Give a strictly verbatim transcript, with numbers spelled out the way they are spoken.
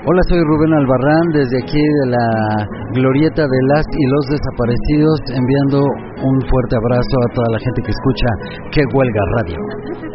Hola, soy Rubén Albarrán, desde aquí de la glorieta de las y los desaparecidos, enviando un fuerte abrazo a toda la gente que escucha Que Huelga Radio.